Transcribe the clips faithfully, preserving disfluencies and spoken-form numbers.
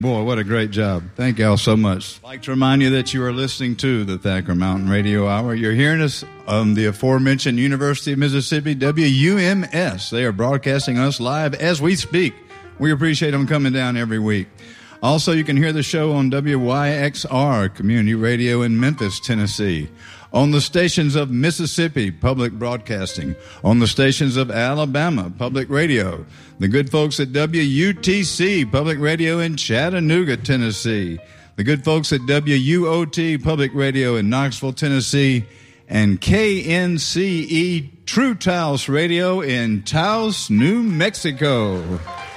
Boy, what a great job. Thank you all so much. I'd like to remind you that you are listening to the Thacker Mountain Radio Hour. You're hearing us on the aforementioned University of Mississippi, W U M S. They are broadcasting us live as we speak. We appreciate them coming down every week. Also, you can hear the show on W Y X R Community Radio in Memphis, Tennessee, on the stations of Mississippi Public Broadcasting, on the stations of Alabama Public Radio, the good folks at W U T C Public Radio in Chattanooga, Tennessee, the good folks at W U O T Public Radio in Knoxville, Tennessee, and K N C E True Taos Radio in Taos, New Mexico.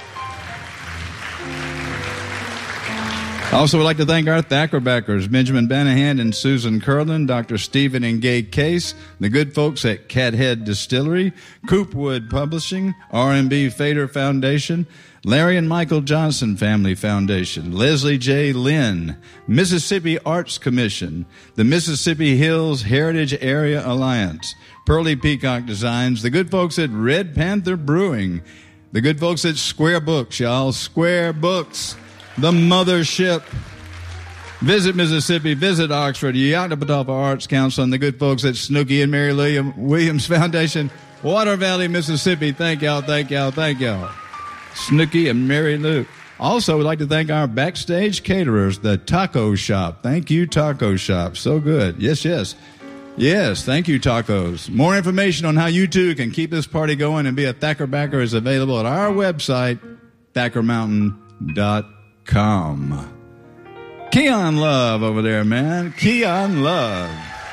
Also, we'd like to thank our Thacker backers, Benjamin Banahan and Susan Curlin, Doctor Stephen and Gay Case, the good folks at Cathead Distillery, Coopwood Publishing, R and B Fader Foundation, Larry and Michael Johnson Family Foundation, Leslie J. Lynn, Mississippi Arts Commission, the Mississippi Hills Heritage Area Alliance, Pearly Peacock Designs, the good folks at Red Panther Brewing, the good folks at Square Books, y'all, Square Books, the mothership. Visit Mississippi, visit Oxford, Yoknapatawpha Arts Council, and the good folks at Snooky and Mary William Williams Foundation, Water Valley, Mississippi. Thank y'all, thank y'all, thank y'all. Snooky and Mary Lou. Also, we'd like to thank our backstage caterers, the Taco Shop. Thank you, Taco Shop. So good. Yes, yes. Yes, thank you, Tacos. More information on how you, too, can keep this party going and be a Thacker backer is available at our website, thacker mountain dot com. Come. Keon Love over there, man. Keon Love.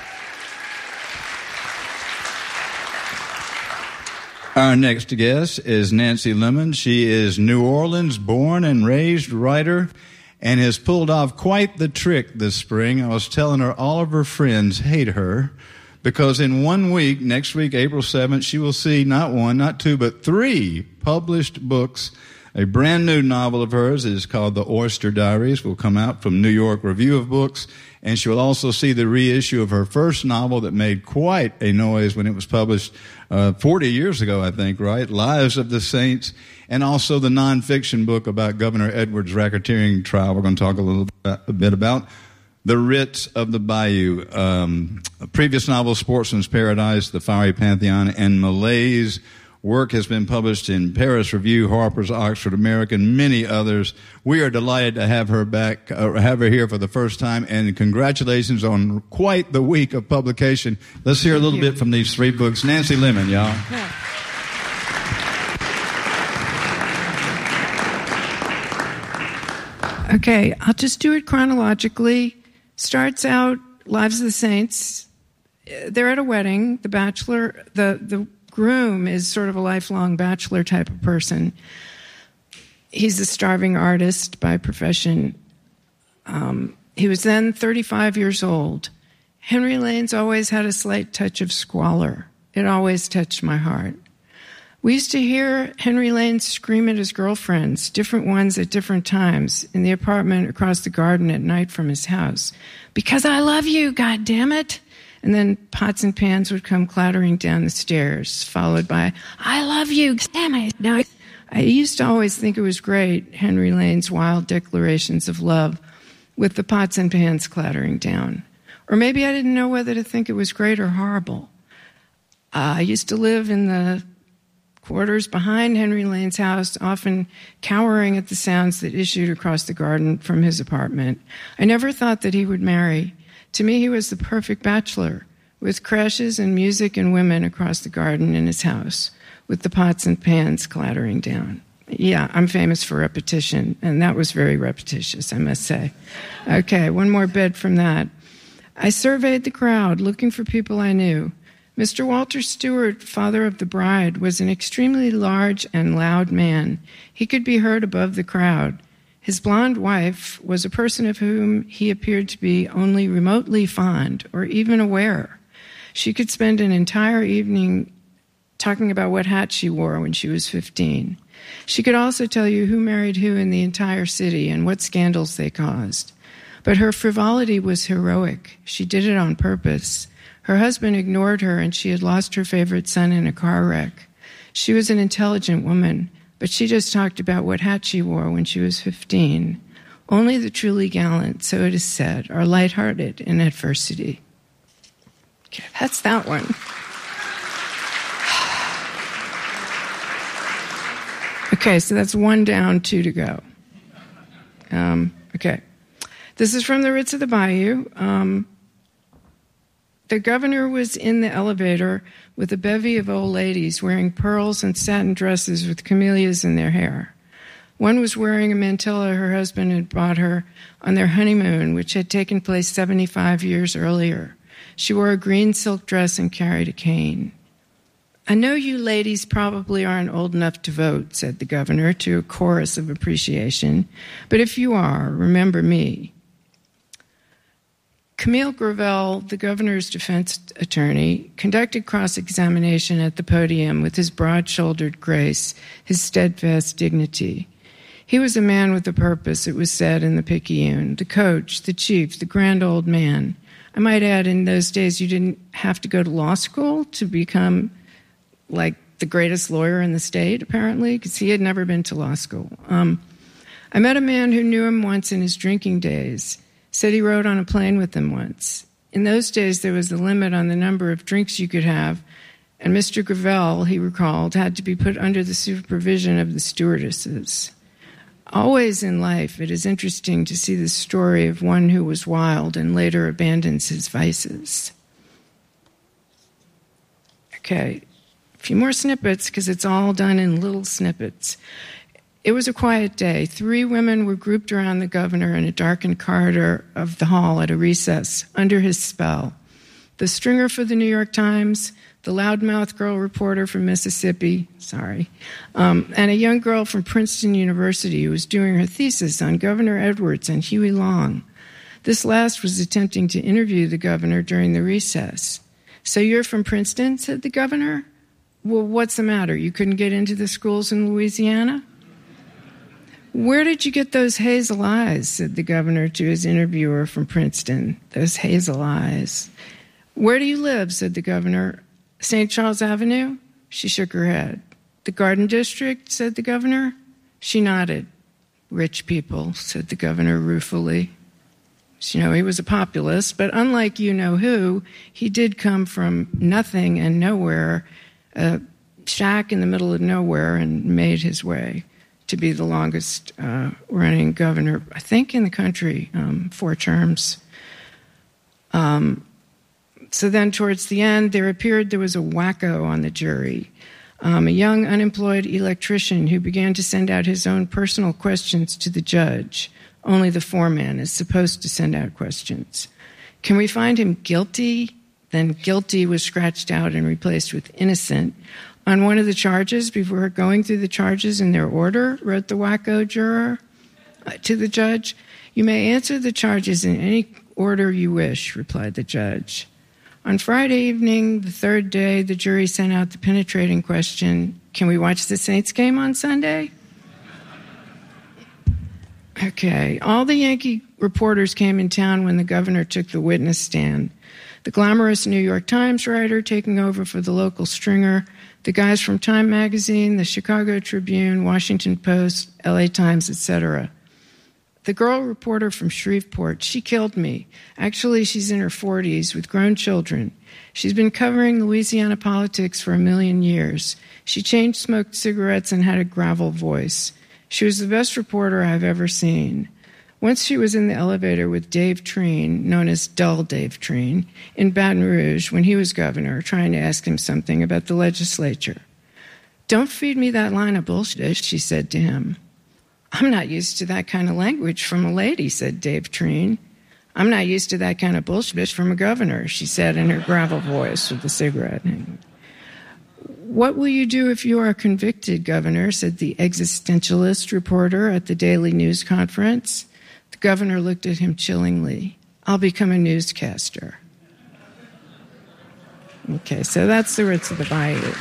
Our next guest is Nancy Lemon. She is New Orleans born and raised writer and has pulled off quite the trick this spring. I was telling her all of her friends hate her because in one week, next week, April seventh, she will see not one, not two, but three published books. A brand new novel of hers is called The Oyster Diaries, will come out from New York Review of Books, and she will also see the reissue of her first novel that made quite a noise when it was published uh, forty years ago, I think, right? Lives of the Saints, and also the nonfiction book about Governor Edwards' racketeering trial. We're going to talk a little bit, a bit about The Writs of the Bayou. Um, a previous novel, Sportsman's Paradise, The Fiery Pantheon, and Malaise. Work has been published in Paris Review, Harper's, Oxford American, many others. We are delighted to have her back, uh, have her here for the first time, and congratulations on quite the week of publication. Let's hear a little bit from these three books. Nancy Lemon, y'all. Yeah. Okay, I'll just do it chronologically. Starts out, Lives of the Saints. They're at a wedding. The bachelor, the the groom is sort of a lifelong bachelor type of person. He's a starving artist by profession. Um, he was then thirty-five years old. Henry Lane's always had a slight touch of squalor. It always touched my heart. We used to hear Henry Lane scream at his girlfriends, different ones at different times, in the apartment across the garden at night from his house. Because I love you, goddammit. And then pots and pans would come clattering down the stairs, followed by, I love you, damn it. Now, I used to always think it was great, Henry Lane's wild declarations of love, with the pots and pans clattering down. Or maybe I didn't know whether to think it was great or horrible. Uh, I used to live in the quarters behind Henry Lane's house, often cowering at the sounds that issued across the garden from his apartment. I never thought that he would marry. To me, he was the perfect bachelor, with crashes and music and women across the garden in his house, with the pots and pans clattering down. Yeah, I'm famous for repetition, and that was very repetitious, I must say. Okay, one more bit from that. I surveyed the crowd, looking for people I knew. Mister Walter Stewart, father of the bride, was an extremely large and loud man. He could be heard above the crowd. His blonde wife was a person of whom he appeared to be only remotely fond or even aware. She could spend an entire evening talking about what hat she wore when she was fifteen. She could also tell you who married who in the entire city and what scandals they caused. But her frivolity was heroic. She did it on purpose. Her husband ignored her, and she had lost her favorite son in a car wreck. She was an intelligent woman, but she just talked about what hat she wore when she was fifteen. Only the truly gallant, so it is said, are lighthearted in adversity. Okay, that's that one. Okay, so that's one down, two to go. Um, okay. This is from the Ritz of the Bayou. Um, the governor was in the elevator with a bevy of old ladies wearing pearls and satin dresses with camellias in their hair. One was wearing a mantilla her husband had bought her on their honeymoon, which had taken place seventy-five years earlier. She wore a green silk dress and carried a cane. I know you ladies probably aren't old enough to vote, said the governor to a chorus of appreciation, but if you are, remember me. Camille Gravel, the governor's defense attorney, conducted cross-examination at the podium with his broad-shouldered grace, his steadfast dignity. He was a man with a purpose, it was said in the Picayune, the coach, the chief, the grand old man. I might add, in those days, you didn't have to go to law school to become like the greatest lawyer in the state, apparently, because he had never been to law school. Um, I met a man who knew him once in his drinking days, said he rode on a plane with him once. In those days, there was a limit on the number of drinks you could have, and Mister Gravel, he recalled, had to be put under the supervision of the stewardesses. Always in life, it is interesting to see the story of one who was wild and later abandons his vices. Okay, a few more snippets, because it's all done in little snippets. It was a quiet day. Three women were grouped around the governor in a darkened corridor of the hall at a recess, under his spell. The stringer for the New York Times, the loudmouth girl reporter from Mississippi, sorry, um, and a young girl from Princeton University who was doing her thesis on Governor Edwards and Huey Long. This last was attempting to interview the governor during the recess. So you're from Princeton, said the governor? Well, what's the matter? You couldn't get into the schools in Louisiana? Where did you get those hazel eyes, said the governor to his interviewer from Princeton, those hazel eyes. Where do you live, said the governor. Saint Charles Avenue? She shook her head. The Garden District, said the governor. She nodded. Rich people, said the governor ruefully. You know, he was a populist, but unlike you-know-who, he did come from nothing and nowhere, a shack in the middle of nowhere, and made his way to be the longest uh, running governor, I think, in the country, um, four terms. Um, so then towards the end, there appeared there was a wacko on the jury, um, a young unemployed electrician who began to send out his own personal questions to the judge. Only the foreman is supposed to send out questions. Can we find him guilty? Then guilty was scratched out and replaced with innocent. On one of the charges, before going through the charges in their order, wrote the wacko juror uh, to the judge, you may answer the charges in any order you wish, replied the judge. On Friday evening, the third day, the jury sent out the penetrating question, can we watch the Saints game on Sunday? Okay, all the Yankee reporters came in town when the governor took the witness stand. The glamorous New York Times writer taking over for the local stringer, the guys from Time Magazine, the Chicago Tribune, Washington Post, L A Times, et cetera. The girl reporter from Shreveport, she killed me. Actually, she's in her forties with grown children. She's been covering Louisiana politics for a million years. She chain-smoked cigarettes and had a gravel voice. She was the best reporter I've ever seen. Once she was in the elevator with Dave Treen, known as Dull Dave Treen, in Baton Rouge when he was governor, trying to ask him something about the legislature. Don't feed me that line of bullshit, she said to him. I'm not used to that kind of language from a lady, said Dave Treen. I'm not used to that kind of bullshit from a governor, she said in her gravel voice with a cigarette. What will you do if you are convicted, Governor, said the existentialist reporter at the Daily News Conference. The governor looked at him chillingly. I'll become a newscaster. Okay, so that's the Ritz of the Bayou.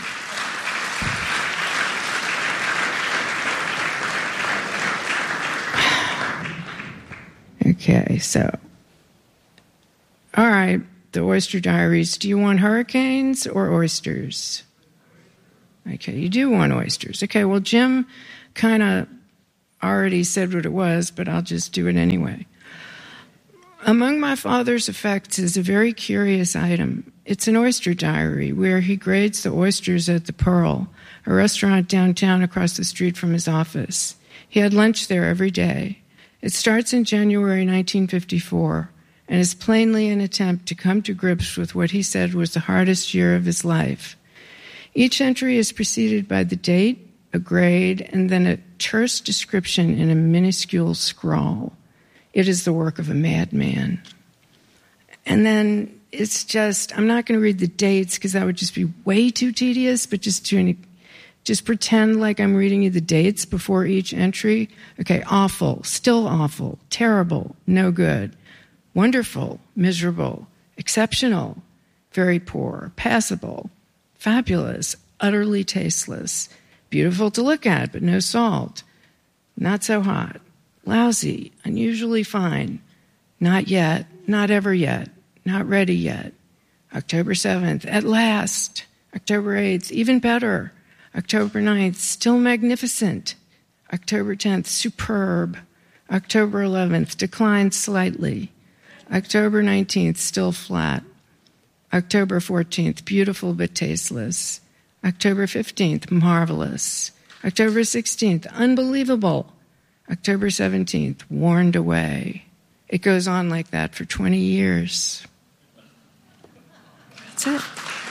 Okay, so, all right, the Oyster Diaries. Do you want hurricanes or oysters? Okay, you do want oysters. Okay, well, Jim kind of already said what it was, but I'll just do it anyway. Among my father's effects is a very curious item. It's an oyster diary where he grades the oysters at the Pearl, a restaurant downtown across the street from his office. He had lunch there every day. It starts in January nineteen fifty-four and is plainly an attempt to come to grips with what he said was the hardest year of his life. Each entry is preceded by the date, a grade, and then a terse description in a minuscule scrawl. It is the work of a madman. And then it's just, I'm not going to read the dates because that would just be way too tedious, but just to just pretend like I'm reading you the dates before each entry. Okay, awful, still awful, terrible, no good, wonderful, miserable, exceptional, very poor, passable, fabulous, utterly tasteless, beautiful to look at, but no salt, not so hot, lousy, unusually fine, not yet, not ever yet, not ready yet, October seventh, at last, October eighth, even better, October ninth, still magnificent, October tenth, superb, October eleventh, declined slightly, October nineteenth, still flat, October fourteenth, beautiful but tasteless, October fifteenth, marvelous, October sixteenth, unbelievable, October seventeenth, warned away. It goes on like that for twenty years. That's it.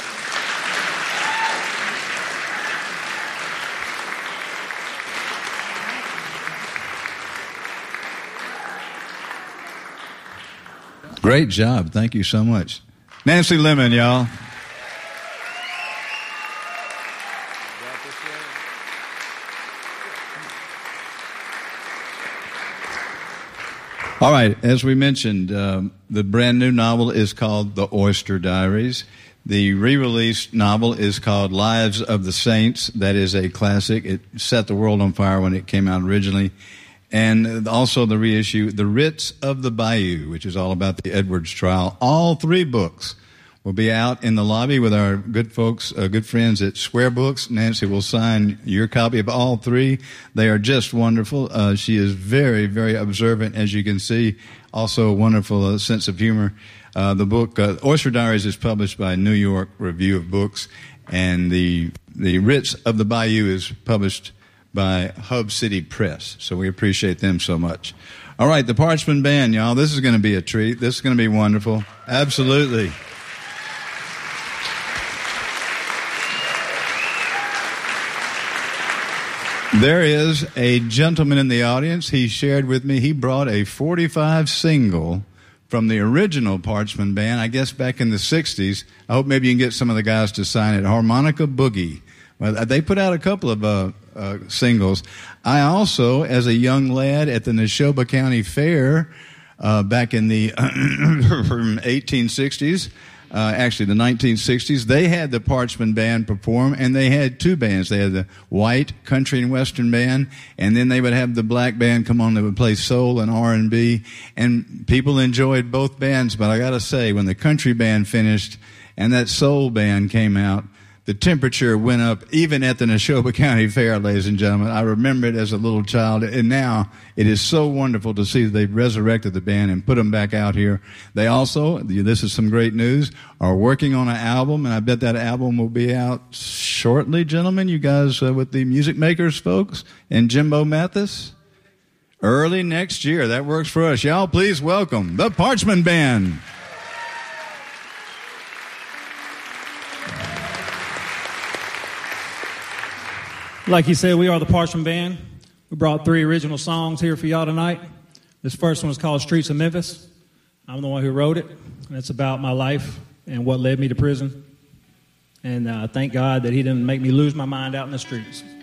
Great job. Thank you so much. Nancy Lemon, y'all. All right, as we mentioned, um, the brand new novel is called The Oyster Diaries. The re-released novel is called Lives of the Saints. That is a classic. It set the world on fire when it came out originally. And also the reissue, The Writs of the Bayou, which is all about the Edwards trial. All three books will be out in the lobby with our good folks, uh, good friends at Square Books. Nancy will sign your copy of all three. They are just wonderful. Uh, she is very, very observant, as you can see. Also a wonderful uh, sense of humor. Uh, the book, uh, Oyster Diaries, is published by New York Review of Books, and the the Writs of the Bayou is published by Hub City Press. So we appreciate them so much. All right, the Parchman Band, y'all. This is going to be a treat. This is going to be wonderful. Absolutely. There is a gentleman in the audience. He shared with me, he brought a forty-five single from the original Parchman Band, I guess back in the sixties. I hope maybe you can get some of the guys to sign it. Harmonica Boogie. Well, they put out a couple of uh, uh, singles. I also, as a young lad at the Neshoba County Fair uh, back in the eighteen sixties, uh, actually the nineteen sixties, they had the Parchman Band perform, and they had two bands. They had the white country and western band, and then they would have the black band come on. They would play soul and R and B, and people enjoyed both bands. But I got to say, when the country band finished and that soul band came out, the temperature went up even at the Neshoba County Fair, ladies and gentlemen. I remember it as a little child, and now it is so wonderful to see that they've resurrected the band and put them back out here. They also, this is some great news, are working on an album, and I bet that album will be out shortly, gentlemen. You guys uh, with the Music Makers folks and Jimbo Mathis? Early next year. That works for us. Y'all, please welcome the Parchman Band. Like he said, we are the Parchman Band. We brought three original songs here for y'all tonight. This first one is called Streets of Memphis. I'm the one who wrote it, and it's about my life and what led me to prison. And uh, thank God that he didn't make me lose my mind out in the streets.